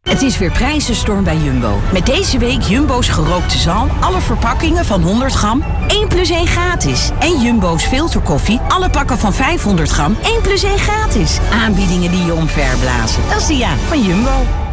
Het is weer prijzenstorm bij Jumbo. Met deze week Jumbo's gerookte zalm. Alle verpakkingen van 100 gram. 1 + 1 gratis. En Jumbo's filterkoffie. Alle pakken van 500 gram. 1 + 1 gratis. Aanbiedingen die je omverblazen. Dat is de van Jumbo.